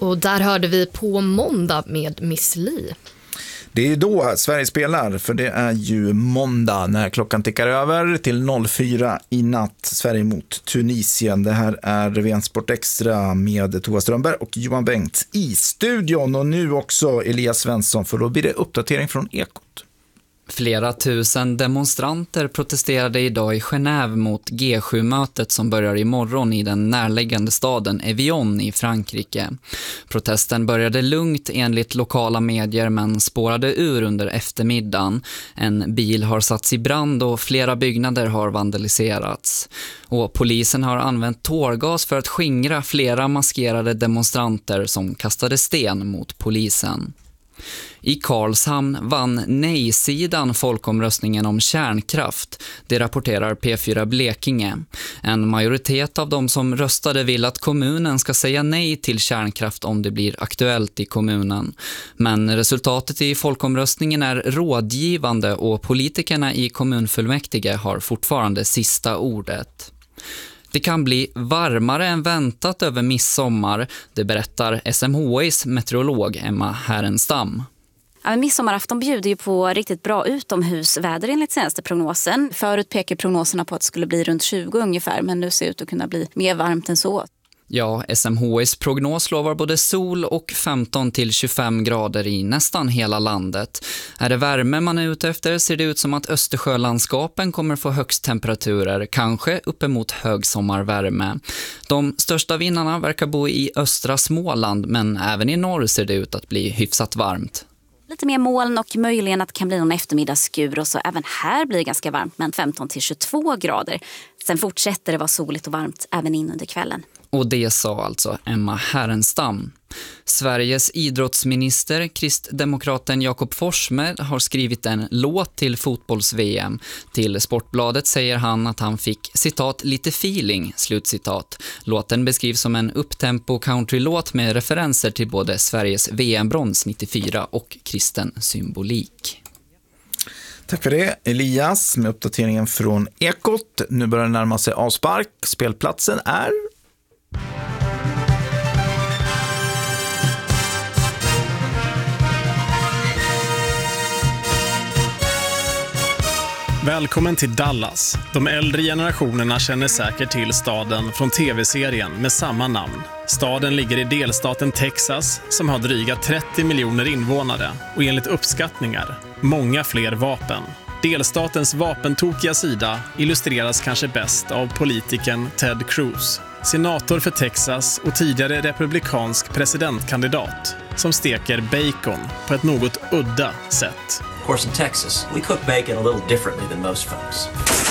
Och där hörde vi På måndag med Miss Li. Det är då Sverige spelar, för det är ju måndag när klockan tickar över till 04 i natt. Sverige mot Tunisien. Det här är VN Sport Extra med Tova Strömberg och Johan Bengt i studion. Och nu också Elias Svensson, för då blir det uppdatering från Ekot. Flera tusen demonstranter protesterade idag i Genève mot G7-mötet som börjar imorgon i den närliggande staden Evian i Frankrike. Protesten började lugnt enligt lokala medier men spårade ur under eftermiddagen. En bil har satts i brand och flera byggnader har vandaliserats. Och polisen har använt tårgas för att skingra flera maskerade demonstranter som kastade sten mot polisen. I Karlshamn vann nej-sidan folkomröstningen om kärnkraft. Det rapporterar P4 Blekinge. En majoritet av de som röstade vill att kommunen ska säga nej till kärnkraft om det blir aktuellt i kommunen. Men resultatet i folkomröstningen är rådgivande och politikerna i kommunfullmäktige har fortfarande sista ordet. Det kan bli varmare än väntat över midsommar, det berättar SMHIs meteorolog Emma Härenstam. Ja, midsommarafton bjuder ju på riktigt bra utomhusväder enligt senaste prognosen. Förut pekar prognoserna på att det skulle bli runt 20 ungefär, men nu ser det ut att kunna bli mer varmt än så. Ja, SMHIs prognos lovar både sol och 15-25 grader i nästan hela landet. Är det värme man är ute efter ser det ut som att Östersjölandskapen kommer få högst temperaturer, kanske uppemot högsommarvärme. De största vinnarna verkar bo i östra Småland, men även i norr ser det ut att bli hyfsat varmt. Lite mer moln och möjligen att det kan bli någon eftermiddagsskur och så även här blir det ganska varmt men 15-22 grader. Sen fortsätter det vara soligt och varmt även in under kvällen. Och det sa alltså Emma Härenstam. Sveriges idrottsminister, kristdemokraten Jakob Forssmed, har skrivit en låt till fotbolls-VM. Till Sportbladet säger han att han fick, citat, lite feeling, slutcitat. Låten beskrivs som en upptempo countrylåt med referenser till både Sveriges VM-brons 94 och kristen symbolik. Tack för det, Elias, med uppdateringen från Ekot. Nu börjar det närma sig avspark. Spelplatsen är... Välkommen till Dallas. De äldre generationerna känner säkert till staden från tv-serien med samma namn. Staden ligger i delstaten Texas som har dryga 30 miljoner invånare och enligt uppskattningar många fler vapen. Delstatens vapentokiga sida illustreras kanske bäst av politikern Ted Cruz, senator för Texas och tidigare republikansk presidentkandidat, som steker bacon på ett något udda sätt. Of course, in Texas, we cook bacon a little differently than most folks.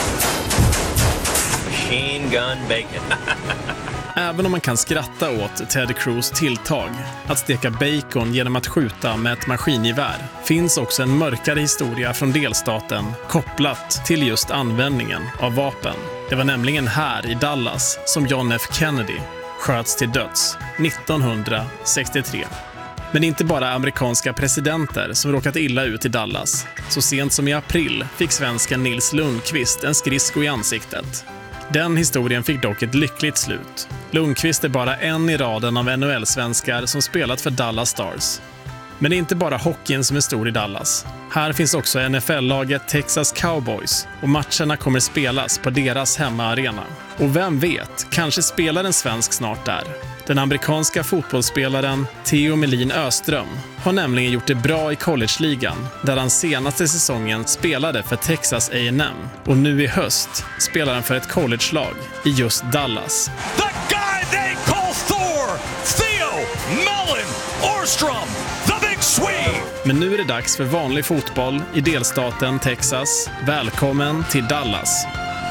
Machine gun bacon. Även om man kan skratta åt Ted Cruz tilltag att steka bacon genom att skjuta med ett maskingevär, finns också en mörkare historia från delstaten kopplat till just användningen av vapen. Det var nämligen här i Dallas som John F. Kennedy sköts till döds 1963. Men inte bara amerikanska presidenter som råkat illa ut i Dallas. Så sent som i april fick svensken Nils Lundqvist en skridsko i ansiktet. Den historien fick dock ett lyckligt slut. Lundqvist är bara en i raden av NHL-svenskar som spelat för Dallas Stars. Men det är inte bara hockeyn som är stor i Dallas. Här finns också NFL-laget Texas Cowboys och matcherna kommer spelas på deras hemmaarena. Och vem vet, kanske spelar en svensk snart där. Den amerikanska fotbollsspelaren Theo Melin Öström har nämligen gjort det bra i college-ligan där han senaste säsongen spelade för Texas A&M. Och nu i höst spelar han för ett college-lag i just Dallas. The guy they call Thor! Theo Melin Öström! The Big Swede! Men nu är det dags för vanlig fotboll i delstaten Texas. Välkommen till Dallas!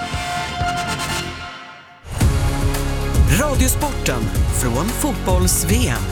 Radiosporten från fotbolls-VM.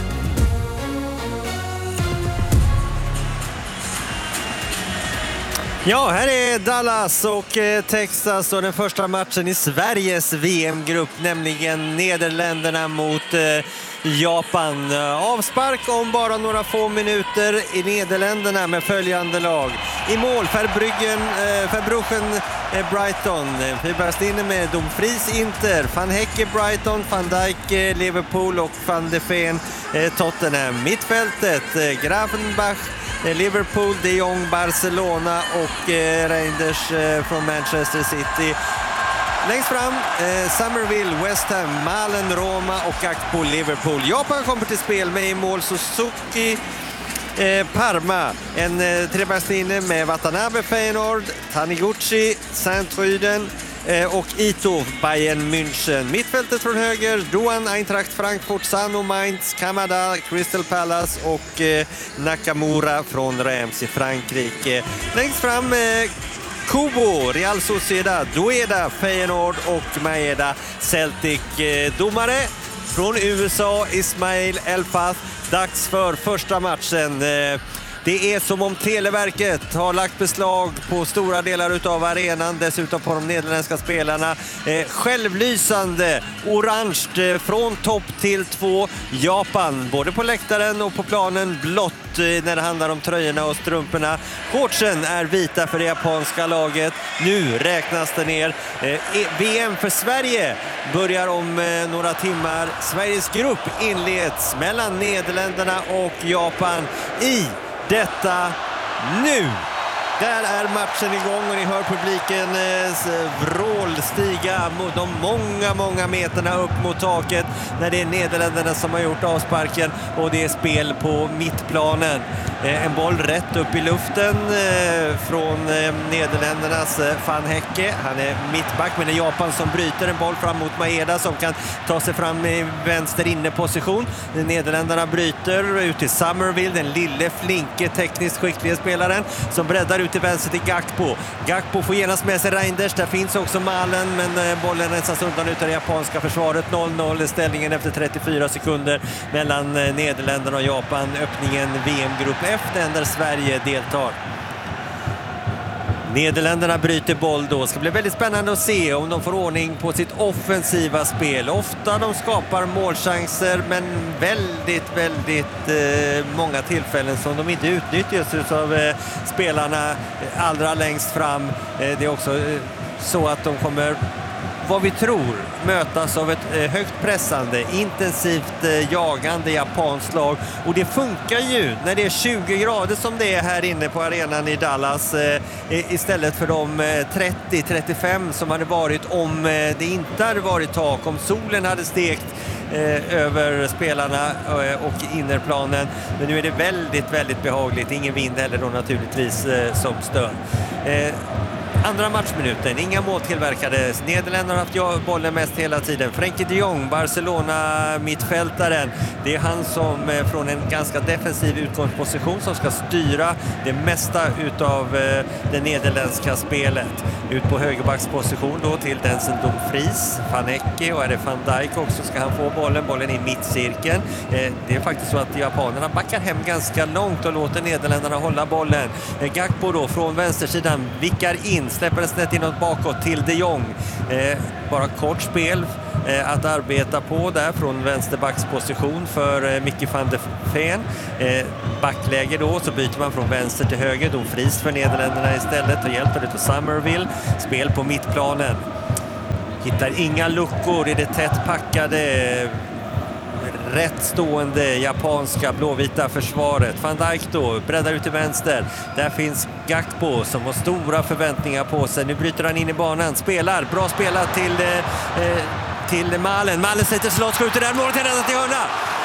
Ja, här är Dallas och Texas och den första matchen i Sveriges VM-grupp, nämligen Nederländerna mot Japan. Avspark om bara några få minuter i Nederländerna med följande lag. I mål Verbruggen Brighton. Fiberstine med Dumfries Inter. Van Hecke Brighton, Van Dijk Liverpool och Van de Ven Tottenham. Mittfältet Gravenbach Liverpool, De Jong Barcelona och Reinders från Manchester City. Längst fram, Somerville, West Ham, Malen, Roma och Gakpo, Liverpool. Japan kommer till spel med i mål Suzuki, Parma. En trebackslinje med Watanabe, Feyenoord, Taniguchi, Saint-Rüden och Ito, Bayern München. Mittfältet från höger, Duan, Eintracht Frankfurt, Sano, Mainz, Kamada, Crystal Palace och Nakamura från Reims i Frankrike. Längst fram, Kubo, Real Sociedad, Dueda, Feyenoord och Maeda, Celtic. Domare från USA, Ismail Elfath. Dags för första matchen. Det är som om Televerket har lagt beslag på stora delar utav arenan, dessutom på de nederländska spelarna. Självlysande, orange från topp till 2. Japan, både på läktaren och på planen, blått när det handlar om tröjorna och strumporna. Shortsen är vita för det japanska laget. Nu räknas det ner. VM för Sverige börjar om några timmar. Sveriges grupp inleds mellan Nederländerna och Japan i detta nu. Där är matchen igång och ni hör publikens vrål stiga mot de många meterna upp mot taket när det är Nederländerna som har gjort avsparken och det är spel på mittplanen. En boll rätt upp i luften från Nederländernas Van Hecke. Han är mittback, men det är Japan som bryter en boll fram mot Maeda som kan ta sig fram i vänster inneposition. Nederländerna bryter ut till Somerville, den lille, flinke, tekniskt skickliga spelaren som breddar ut till vänster till Gakpo. Gakpo får genast med sig Reinders. Där finns också Malen, men bollen rensas undan utav det japanska försvaret. 0-0 ställningen efter 34 sekunder mellan Nederländerna och Japan. Öppningen VM-grupp F, där Sverige deltar. Nederländerna bryter boll då. Ska bli väldigt spännande att se om de får ordning på sitt offensiva spel. Ofta de skapar målchanser, men väldigt många tillfällen som de inte utnyttjas av spelarna allra längst fram. Det är också så att de kommer, vad vi tror, mötas av ett högt pressande, intensivt jagande japanskt lag. Och det funkar ju när det är 20 grader som det är här inne på arenan i Dallas istället för de 30-35 som hade varit om det inte hade varit tak, om solen hade stekt över spelarna och innerplanen. Men nu är det väldigt behagligt. Ingen vind heller då naturligtvis som stör. Andra matchminuten, inga mål tillverkades. Nederländerna har haft bollen mest hela tiden. Frenkie de Jong, Barcelona mittfältaren. Det är han som från en ganska defensiv utgångsposition som ska styra det mesta utav det nederländska spelet. Ut på högerbacksposition då till Denzel Dumfries, Van Hecke och är det Van Dijk också ska han få bollen. Bollen i mittcirkeln. Det är faktiskt så att japanerna backar hem ganska långt och låter Nederländerna hålla bollen. Gakpo då från vänstersidan vickar in, släpper det snett inåt bakåt till De Jong. Bara kort spel att arbeta på där från vänsterbacksposition för Mickey van de Ven. Backläge då, så byter man från vänster till höger. Dumfries för Nederländerna istället och hjälper det till Somerville. Spel på mittplanen. Hittar inga luckor, det är det tätt packade, rätt stående japanska blåvita försvaret. Van Dijk då breddar ut till vänster. Där finns Gakpo som har stora förväntningar på sig. Nu bryter han in i banan. Spelar, bra spelat till Malen. Malen sätter slott, skjuter där, målet är räddat till hörna.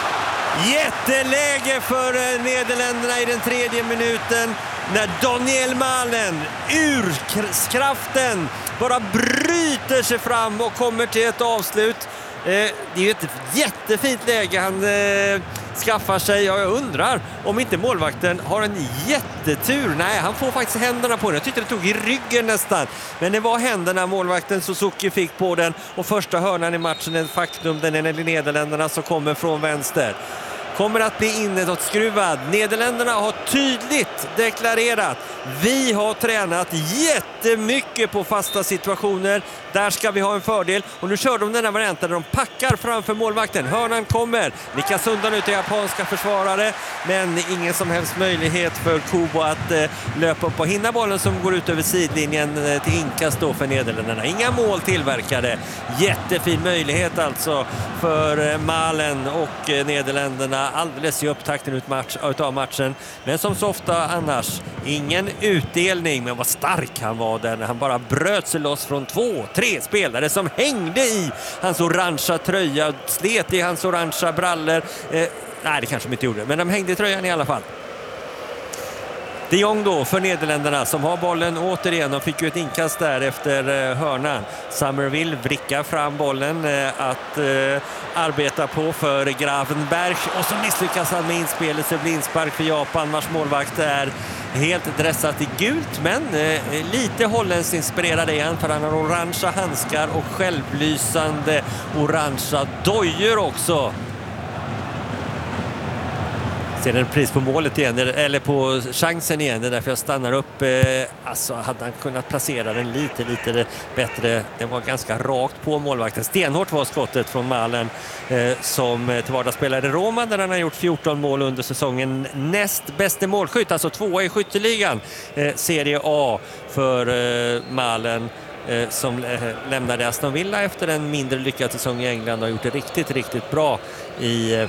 Jätteläge för Nederländerna i den 3:e minuten när Daniel Malen ur kraften bara bryter sig fram och kommer till ett avslut. Det är ju ett jättefint läge han skaffar sig. Jag undrar om inte målvakten har en jättetur. Nej, han får faktiskt händerna på den. Jag tyckte det tog i ryggen nästan. Men det var händerna målvakten Suzuki fick på den. Och första hörnan i matchen är ett faktum. Den är Nederländerna som kommer från vänster. kommer att bli inåtskruvad. Nederländerna har tydligt deklarerat: vi har tränat jättemycket på fasta situationer. Där ska vi ha en fördel. Och nu kör de den här varianten där de packar framför målvakten. Hörnan kommer. Nickas undan ut till japanska försvarare. Men ingen som helst möjlighet för Kubo att löpa upp och hinna bollen som går ut över sidlinjen till inkast då för Nederländerna. Inga mål tillverkade. Jättefin möjlighet alltså för Malen och Nederländerna alldeles i upptakten av matchen. Men som så ofta annars, ingen utdelning. Men vad stark han var där när han bara bröt sig loss från 2-3 spelare som hängde i hans orangea tröja, slet i hans orangea brallor. Nej, det kanske de inte gjorde, men de hängde i tröjan i alla fall. De Jong då för Nederländerna som har bollen återigen. De fick ju ett inkast där efter hörnan. Summerville vrickar fram bollen att arbeta på för Gravenberg. Och så misslyckas han med inspelet, så blir inspark för Japan vars målvakt är helt dressat i gult. Men lite holländskt inspirerad är han, för han har orangea handskar och självlysande orangea dojor också. Ser en pris på målet igen, eller på chansen igen, det är därför jag stannar upp. Alltså hade han kunnat placera den lite bättre. Det var ganska rakt på målvakten. Stenhårt var skottet från Malen som till vardags spelar i Roma, där han har gjort 14 mål under säsongen. Näst bästa målskytt, alltså 2 i skytteligan. Serie A för Malen som lämnade Aston Villa efter en mindre lyckad säsong i England och har gjort det riktigt bra i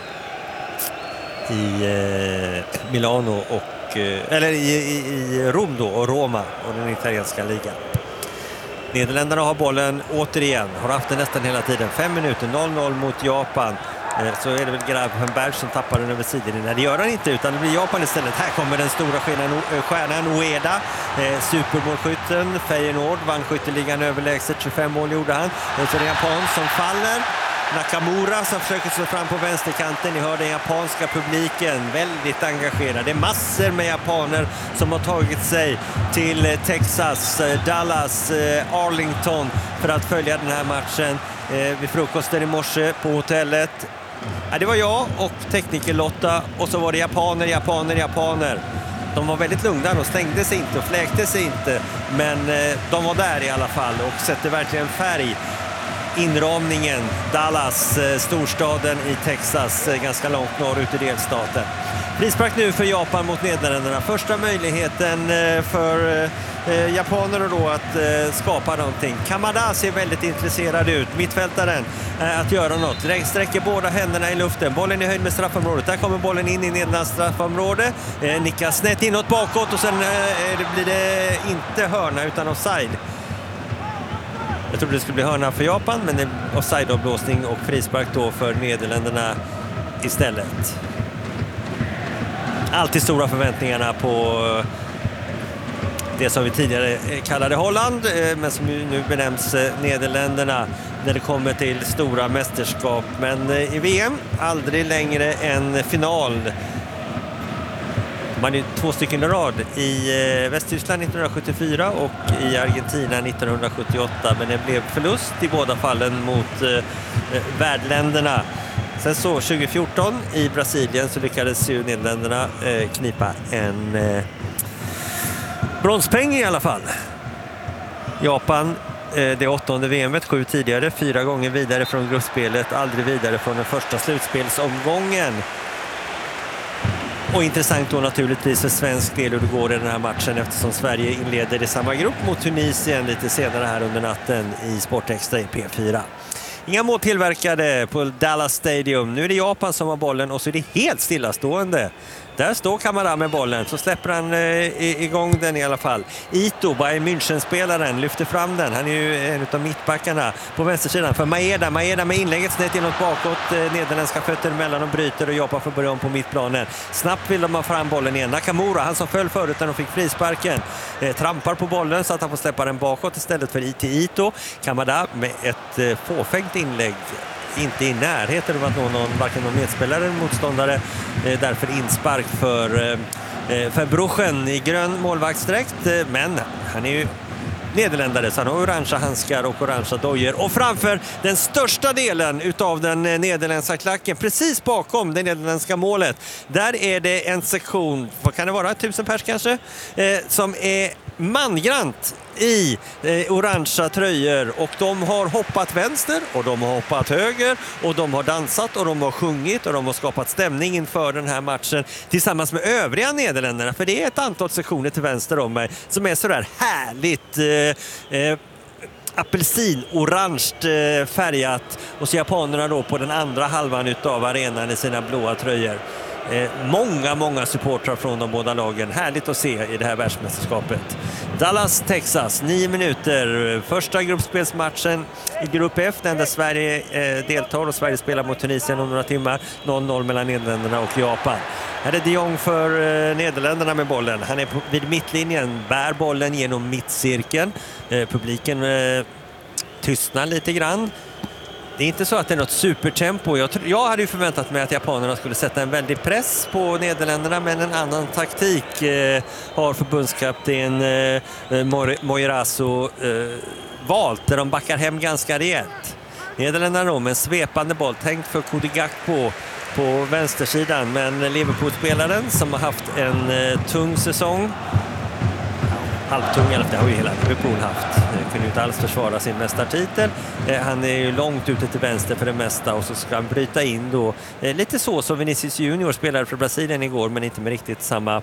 Milano och eller i Rom då, och Roma och den italienska ligan. Nederländerna har bollen återigen, har haft den nästan hela tiden. 5 minuter, 0-0 mot Japan. Så är det väl Gravenberg som tappar den över sidan. Nej, det gör han inte, utan det blir Japan istället. Här kommer den stora stjärnan Ueda, supermålskytten. Feyenoord vann skytteligan överlägset, 25 mål gjorde han. Och så är det Japan som faller. Nakamura som försöker slå fram på vänsterkanten. Ni hör den japanska publiken väldigt engagerad. Det är massor med japaner som har tagit sig till Texas, Dallas, Arlington för att följa den här matchen. Vid frukosten i morse på hotellet. Ja, det var jag och tekniker Lotta, och så var det japaner. De var väldigt lugna, de stängde sig inte och fläkte sig inte. Men de var där i alla fall och sätter verkligen färg. Inramningen, Dallas, storstaden i Texas, ganska långt norrut i delstaten. Frispark nu för Japan mot Nederländerna. Första möjligheten för japanerna då att skapa någonting. Kamada ser väldigt intresserad ut, mittfältaren, att göra något. Sträcker båda händerna i luften. Bollen i höjd med straffområdet. Där kommer bollen in i Nederländernas straffområde. Nickar snett inåt bakåt och sen blir det inte hörna utan offside. Jag trodde det skulle bli hörna för Japan, men det är offside-avblåsning och frispark då för Nederländerna istället. Alltid stora förväntningarna på det som vi tidigare kallade Holland, men som nu benämns Nederländerna när det kommer till stora mästerskap. Men i VM aldrig längre än final. Man är 2 stycken i rad i Västtyskland 1974 och i Argentina 1978. Men det blev förlust i båda fallen mot värdländerna. Sen så 2014 i Brasilien så lyckades ju Nederländerna knipa en bronspeng i alla fall. Japan, det 8:e VM:et, 7 tidigare, 4 gånger vidare från gruppspelet, aldrig vidare från den första slutspelsomgången. Och intressant då naturligtvis för svensk del hur det går i den här matchen, eftersom Sverige inleder i samma grupp mot Tunisien lite senare här under natten i Sportextra i P4. Inga mål tillverkade på Dallas Stadium. Nu är det Japan som har bollen och så är det helt stillastående. Där står Kamara med bollen, så släpper han igång den i alla fall. Ito, Bayern München-spelaren, lyfter fram den. Han är ju en av mittbackarna på vänstersidan för Maeda. Maeda med inlägget snett inåt bakåt. Nederländska fötter emellan och bryter och Japan får börja om på mittplanen. Snabbt vill de ha fram bollen igen. Nakamura, han som föll förut när de fick frisparken, trampar på bollen så att han får släppa den bakåt istället för Ito. Kamada med ett fåfängt inlägg. Inte i närheten av att nå varken någon medspelare eller motståndare. Därför inspark för Bruchen i grön målvaktsdräkt. Men han är ju nederländare. Så han har orangea handskar och orangea dojor. Och framför den största delen utav den nederländska klacken, precis bakom det nederländska målet, där är det en sektion, vad kan det vara, 1000 pers kanske, som är mangrant i orangea tröjor, och de har hoppat vänster och de har hoppat höger och de har dansat och de har sjungit och de har skapat stämning inför den här matchen tillsammans med övriga nederländerna, för det är ett antal sektioner till vänster om mig som är sådär härligt apelsinorange färgat, och så japanerna då på den andra halvan utav arenan i sina blåa tröjor. Många supportrar från de båda lagen. Härligt att se i det här världsmästerskapet. Dallas, Texas, 9 minuter. Första gruppspelsmatchen i grupp F, där Sverige deltar, och Sverige spelar mot Tunisien om några timmar. 0-0 mellan Nederländerna och Japan. Här är de Jong för Nederländerna med bollen. Han är vid mittlinjen, bär bollen genom mittcirkeln. Publiken tystnar lite grann. Det är inte så att det är något supertempo. Jag hade ju förväntat mig att japanerna skulle sätta en väldig press på Nederländerna, men en annan taktik har förbundskapten Moirasu valt, där de backar hem ganska rejält. Nederländerna då med en svepande boll, tänkt för Cody Gakpo på vänstersidan, men Liverpool-spelaren som har haft en tung säsong, halvtung i alla fall, det har ju hela Liverpool haft. Kunde ju inte alls försvara sin mästartitel. Han är ju långt ute till vänster för det mesta, och så ska han bryta in då. Lite så som Vinicius Junior spelade för Brasilien igår, men inte med riktigt samma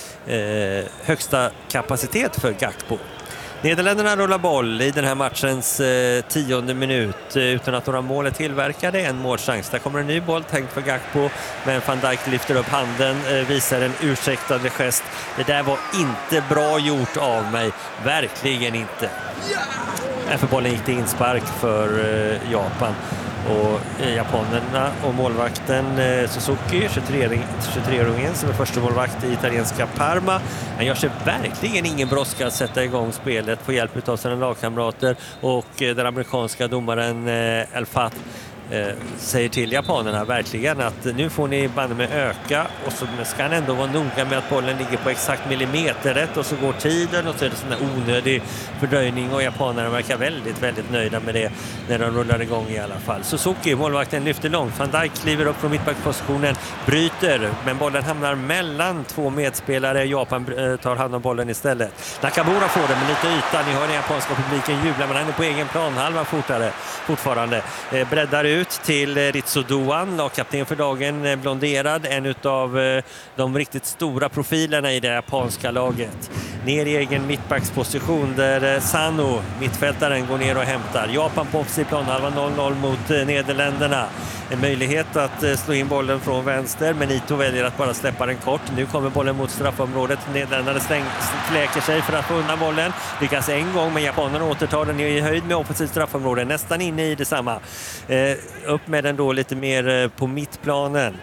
högsta kapacitet för Gakpo. Nederländerna rullar boll i den här matchens 10:e minut utan att några mål är tillverkade. En målchans. Där kommer en ny boll tänkt för Gakpo, men Van Dijk lyfter upp handen, visar en ursäktande gest. Det där var inte bra gjort av mig. Verkligen inte. För bollen gick det inspark för Japan. Och japanerna och målvakten Suzuki, 23-åringen som är första målvakt i italienska Parma. Han gör sig verkligen ingen brådska att sätta igång spelet på hjälp av sina lagkamrater, och den amerikanska domaren Elfat säger till japanerna verkligen att nu får ni banne med öka, och så ska han ändå vara noga med att bollen ligger på exakt millimeter rätt, och så går tiden och så är det sån där onödig fördröjning, och japanerna verkar väldigt nöjda med det när de rullar igång i alla fall. Suzuki, målvakten, lyfter långt. Van Dijk kliver upp från mittbackpositionen, bryter, men bollen hamnar mellan två medspelare. Japan tar hand om bollen istället. Nakamura får den med lite yta. Ni hör den japanska publiken jubla, men han är på egen plan, halva fortfarande. Breddar ut till Ritsu Doan, lagkapten för dagen, blonderad, en av de riktigt stora profilerna i det japanska laget. Ner i egen mittbacksposition där Sano, mittfältaren, går ner och hämtar. Japan på offensiv planhalva, 0-0 mot Nederländerna. En möjlighet att slå in bollen från vänster, men Ito väljer att bara släppa den kort. Nu kommer bollen mot straffområdet. Nederländerna fläker sig för att få undan bollen. Lyckas en gång, men japanerna återtar den i höjd med offensivt straffområde. Nästan inne i detsamma. Upp med den då lite mer på mittplanen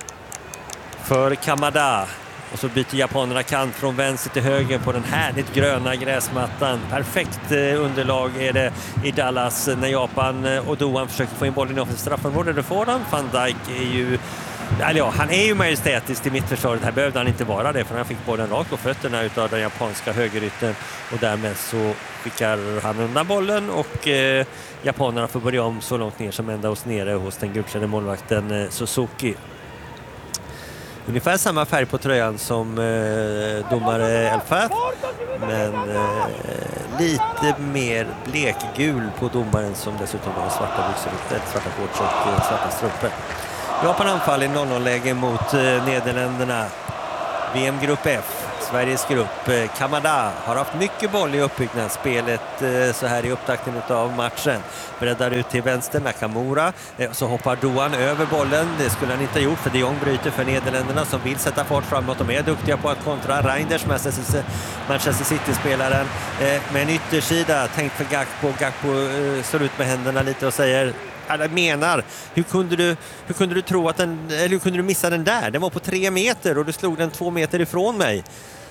för Kamada. Och så byter japanerna kant från vänster till höger på den härligt gröna gräsmattan. Perfekt underlag är det i Dallas när Japan och Doan försöker få in bollen i offensivt straffområde. Det får han. Van Dijk är ju... han är ju majestätisk i mittförsvaret. Här behövde han inte vara det, för han fick bollen rakt på fötterna utav den japanska högerytten, och därmed så skickar han undan bollen, och japanerna får börja om så långt ner som ända hos den gulklädde målvakten Suzuki. Ungefär samma färg på tröjan som domare Elfat, men lite mer blekgul på domaren, som dessutom har svarta byxor, svarta shorts och svarta strumpor. Japan anfall i 0-0-läge mot Nederländerna. VM-grupp F, Sveriges grupp. Kamada har haft mycket boll i uppbyggnadsspelet så här i upptakten av matchen. Breddar ut till vänster, Nakamura. Så hoppar Doan över bollen. Det skulle han inte ha gjort, för de Jong bryter för Nederländerna som vill sätta fart framåt. De är duktiga på att kontra. Reinders, Manchester City-spelaren, med en yttersida tänkt för Gakpo. Gakpo står ut med händerna lite och säger... Jag menar, hur kunde du tro att hur kunde du missa den där? Den var på 3 meter och du slog den 2 meter ifrån mig.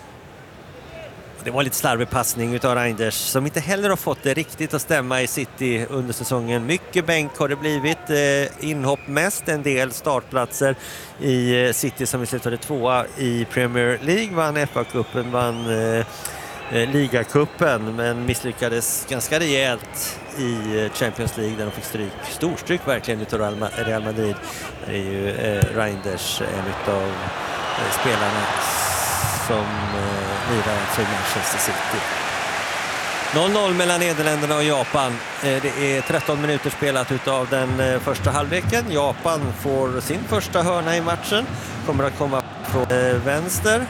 Det var lite slarvig passning utav Reinders, som inte heller har fått det riktigt att stämma i City under säsongen. Mycket bänk har det blivit, inhopp mest, en del startplatser i City som vi slutade 2:a i Premier League, vann FA-cupen, vann ligacupen, men misslyckades ganska rejält i Champions League där de fick storstryk verkligen utav Real Madrid. Det är ju Reinders, en av spelarna som lirar för Manchester City. 0-0 mellan Nederländerna och Japan. Det är 13 minuter spelat utav den första halvleken. Japan får sin första hörna i matchen. Kommer att komma från vänster.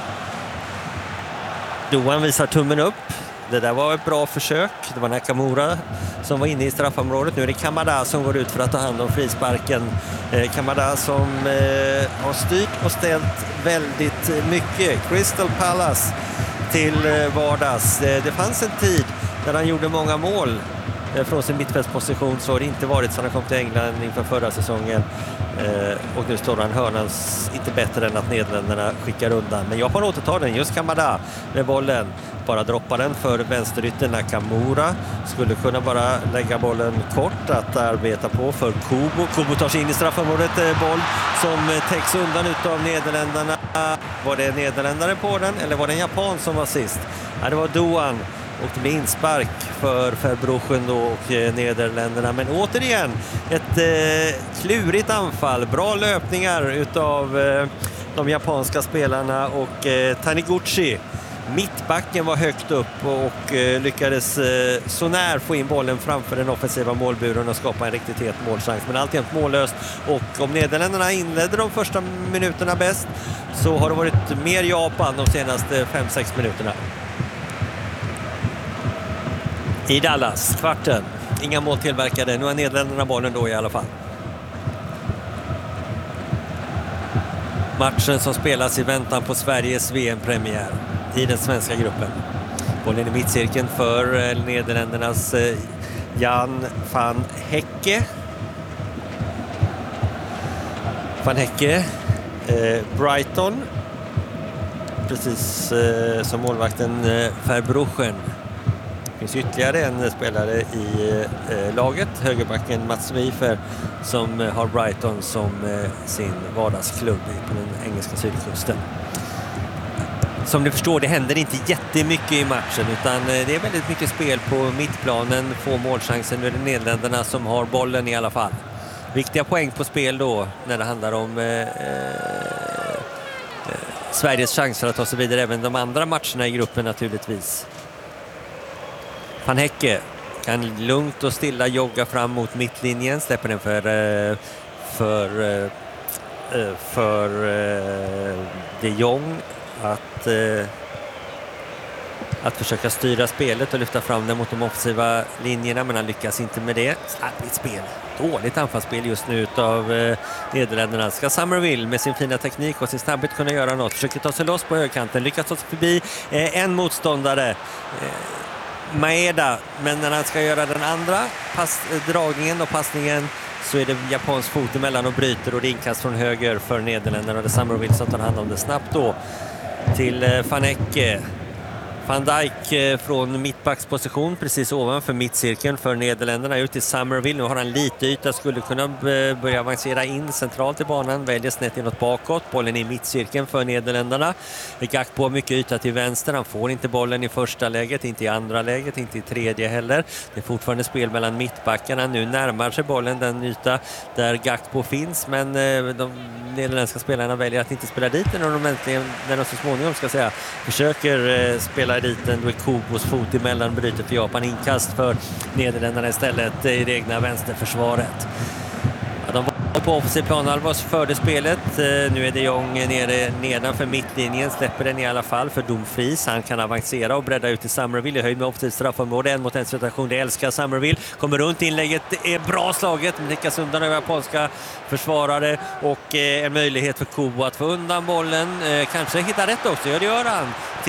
Doan visar tummen upp. Det där var ett bra försök. Det var Nakamura som var inne i straffområdet. Nu är det Kamada som går ut för att ta hand om frisparken. Kamada som har styrt och ställt väldigt mycket. Crystal Palace till vardags. Det fanns en tid när han gjorde många mål från sin mittfältsposition, så har det inte varit så han kom till England inför förra säsongen. Och nu står han hörnans inte bättre än att Nederländerna skickar undan. Men Japan återtar den, just Kamada med bollen. Bara droppar den för vänsterytten. Nakamura skulle kunna bara lägga bollen kort att arbeta på för Kubo. Kubo tar sig in i straffområdet, boll som täcks undan utav Nederländerna. Var det nederländare på den eller var det en japan som var sist? Ja, det var Doan. Och det blir inspark för Verbruchen då och Nederländerna. Men återigen ett klurigt anfall. Bra löpningar utav de japanska spelarna och Taniguchi. Mittbacken var högt upp och lyckades så när få in bollen framför den offensiva målburen och skapa en riktigt het målchans. Men alltid mållöst. Och om Nederländerna inledde de första minuterna bäst, så har det varit mer Japan de senaste 5-6 minuterna. I Dallas, kvarten. Inga mål tillverkade. Nu har Nederländerna bollen då i alla fall. Matchen som spelas i väntan på Sveriges VM-premiär i den svenska gruppen. Bollen i mittcirkeln för Nederländernas Jan van Hecke. Van Hecke, Brighton. Precis som målvakten Verbruchen. Det finns ytterligare en spelare i laget, högerbacken Mats Wiefer, som har Brighton som sin vardagsklubb på den engelska sydkusten. Som ni förstår, det händer inte jättemycket i matchen, utan det är väldigt mycket spel på mittplanen, få målchanser. Nu är det Nederländerna som har bollen i alla fall. Viktiga poäng på spel då när det handlar om Sveriges chanser att ta sig vidare, även de andra matcherna i gruppen naturligtvis. Van Hecke kan lugnt och stilla jogga fram mot mittlinjen, släpper den för de Jong att försöka styra spelet och lyfta fram den mot de offensiva linjerna, men han lyckas inte med det. Slarvigt spel. Dåligt anfallsspel just nu av Nederländerna. Ska Summerville med sin fina teknik och sin snabbhet kunna göra något? Försöker ta sig loss på högkanten, lyckas ta sig förbi en motståndare. Maeda, men när han ska göra den andra dragningen och passningen, så är det japansk fot emellan och bryter, och det är inkast från höger för Nederländerna. Det är Summerville som tar hand om det snabbt då till Van Hecke. Van Dijk från mittbacksposition precis ovanför mittcirkeln för Nederländerna ut till Summerville. Nu har han lite yta, skulle kunna börja avancera in centralt i banan, väljer snett inåt bakåt. Bollen i mittcirkeln för Nederländerna. Gakpo har mycket yta till vänster, han får inte bollen i första läget, inte i andra läget, inte i tredje heller. Det är fortfarande spel mellan mittbackarna. Nu närmar sig bollen den yta där Gakpo finns, men de nederländska spelarna väljer att inte spela dit när de så småningom ska säga försöker spela dit den. Då är Kubos fot emellan, bryter för Japan, inkast för Nederländerna istället i det egna vänsterförsvaret. Ja, de var på offensiv planhalva, förde spelet. Nu är de Jong nedanför mittlinjen, släpper den i alla fall för Dumfries. Han kan avancera och bredda ut till Summerville i höjd med offensiv straffområde. En mot en situation, det älskar Summerville. Kommer runt, inlägget är bra slaget, men täckas undan av japanska försvarare, och en möjlighet för Kubo att få undan bollen. Kanske hitta rätt också, ja det gör han.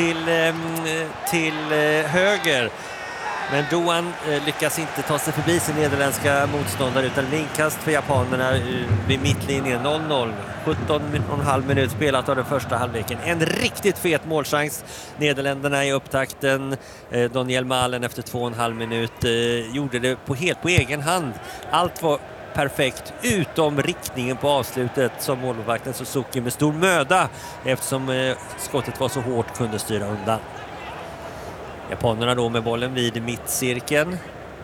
Till höger. Men Doan lyckas inte ta sig förbi sin nederländska motståndare, utan inkast för japanerna vid mittlinjen. 0-0, 17,5 minut spelat av den första halvleken. En riktigt fet målchans. Nederländerna i upptakten. Daniel Malen efter 2,5 minut gjorde det helt på egen hand. Allt var perfekt utom riktningen på avslutet som målvakten Suzuki med stor möda, eftersom skottet var så hårt, kunde styra undan. Japanerna då med bollen vid mittcirkeln.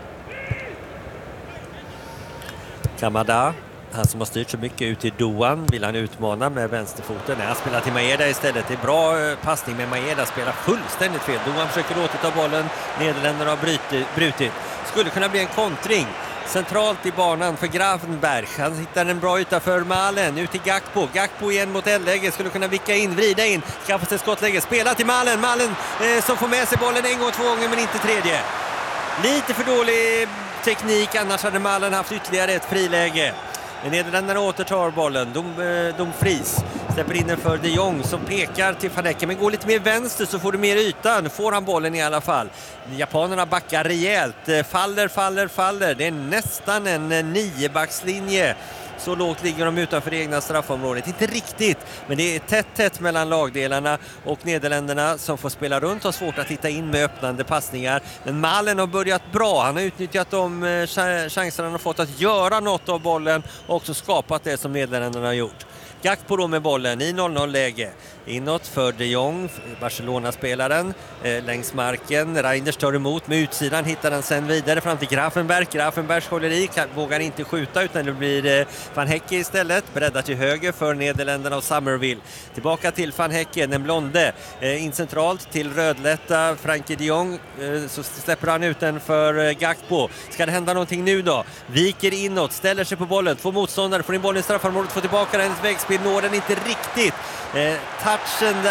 Kamada, han som har styrt så mycket ut i Doan, vill han utmana med vänsterfoten. Nej, han spelar till Maeda istället. Det är bra passning, men Maeda spelar fullständigt fel. Doan försöker återta bollen. Nederländerna har brutit. Skulle kunna bli en kontring. Centralt i banan för Gravenberg. Han hittar en bra yta för Malen. Ut till Gakpo. Gakpo igen mot L-läge. Skulle kunna vicka in, vrida in. Skaffa sig skottläge. Spela till Malen. Malen som får med sig bollen en gång, 2 gånger, men inte tredje. Lite för dålig teknik. Annars hade Malen haft ytterligare ett friläge. Nederländerna återtar bollen. Dumfries släpper in den för de Jong som pekar till Van Hekke, men går lite mer vänster så får du mer yta. Nu får han bollen i alla fall. Japanerna backar rejält. Faller. Det är nästan en 9-backslinje. Så lågt ligger de utanför det egna straffområdet. Inte riktigt, men det är tätt mellan lagdelarna, och Nederländerna som får spela runt har svårt att hitta in med öppnande passningar. Men Malen har börjat bra. Han har utnyttjat de chanserna han har fått att göra något av bollen och också skapat det som Nederländerna har gjort. Gakpo då med bollen i 0-0-läge. Inåt för de Jong, Barcelona-spelaren, längs marken. Reinders tar emot med utsidan, hittar den sen vidare fram till Gravenberg. Gravenbergs håller i, vågar inte skjuta, utan det blir Van Hekke istället. Breddar till höger för Nederländerna och Summerville. Tillbaka till Van Hekke, den blonde. In centralt till rödlätta Frankie de Jong. Så släpper han ut den för Gakpo. Ska det hända någonting nu då? Viker inåt, ställer sig på bollen. 2 motståndare, får in bollen i straffområdet, får tillbaka den i ett vägspel. Når den inte riktigt. Touchen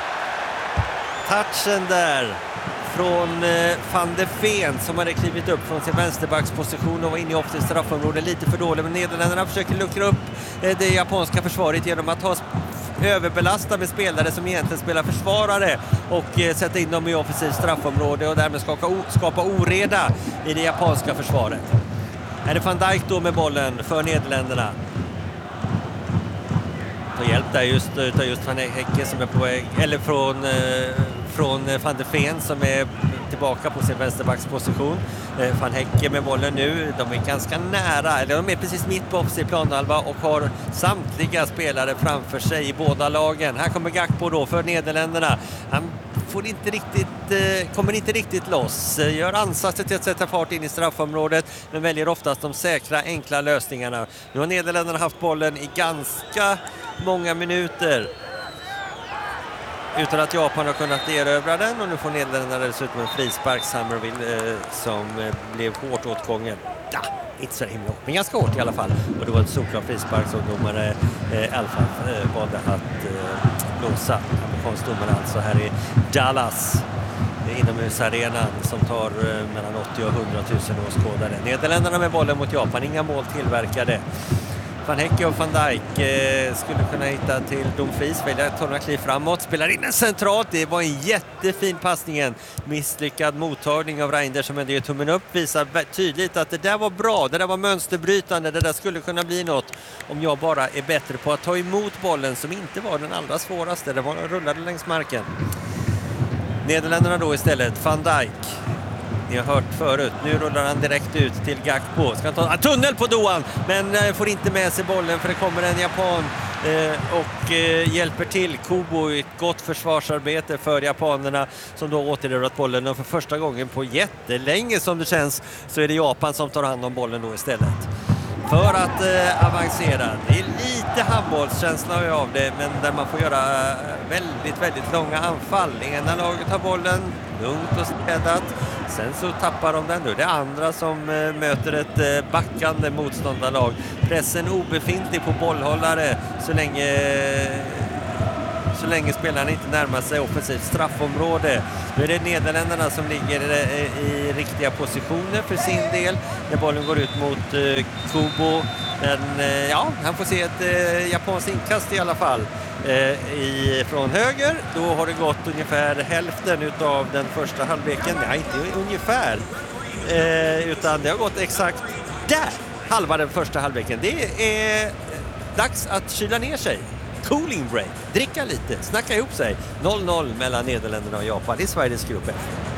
där från Van de Ven som hade klivit upp från sin vänsterbacksposition och var inne i offensivt straffområde. Lite för dålig, men Nederländerna försöker luckra upp det japanska försvaret genom att överbelasta med spelare som egentligen spelar försvarare och sätta in dem i offensivt straffområde och därmed skapa oreda i det japanska försvaret. Är det Van Dijk då med bollen för Nederländerna? Hjälp där just Van Hekke som är på väg, eller från Van de Ven som är tillbaka på sin vänsterbacksposition. Van Hekke med bollen nu, de är ganska nära, eller de är precis mitt på offensiv planhalva och har samtliga spelare framför sig i båda lagen. Här kommer Gakpo då för Nederländerna. Han kommer inte riktigt loss, gör ansatser till att sätta fart in i straffområdet, men väljer oftast de säkra, enkla lösningarna. Nu har Nederländerna haft bollen i ganska många minuter utan att Japan har kunnat erövra den, och nu får Nederländerna dessutom en frispark. Summerville som blev hårt åtgången. Ja, inte så himla hårt, men ganska hårt i alla fall. Och det var en solklar frispark som domare Alfa valde att blåsa. Amerikansk domare alltså här i Dallas, inomhusarenan som tar mellan 80 och 100 000 åskådare. Nederländerna med bollen mot Japan, inga mål tillverkade. Van Hekke och Van Dijk skulle kunna hitta till Dumfries, väljer att ta några kliv framåt, spelar in en centralt. Det var en jättefin passningen. Misslyckad mottagning av Reinders som ändå ger tummen upp, visar tydligt att det där var bra, det där var mönsterbrytande, det där skulle kunna bli något om jag bara är bättre på att ta emot bollen, som inte var den allra svåraste. Det var rullade längs marken. Nederländerna då istället, Van Dijk. Ni har hört förut. Nu rullar han direkt ut till Gakpo. Ska han ta tunnel på Doan, men får inte med sig bollen för det kommer en japan och hjälper till. Kubo, ett gott försvarsarbete för japanerna som då återerövrat bollen, och för första gången på jättelänge som det känns så är det Japan som tar hand om bollen då istället. För att avancera. Det är lite handbollskänsla av det, men där man får göra väldigt långa anfall. Ena laget har bollen lugnt och städat. Sen så tappar de den nu. Det är andra som möter ett backande motståndarlag. Pressen obefintlig på bollhållare så länge spelarna inte närmar sig offensivt straffområde. Nu är det Nederländerna som ligger i riktiga positioner för sin del. När bollen går ut mot Kubo. Men han får se ett japanskt inkast i alla fall. Från höger, då har det gått ungefär hälften av den första halvleken. Nej, inte ungefär, utan det har gått exakt där, halva den första halvleken. Det är dags att kyla ner sig. Cooling break, dricka lite, snacka ihop sig. 0-0 mellan Nederländerna och Japan i Sveriges grupp F.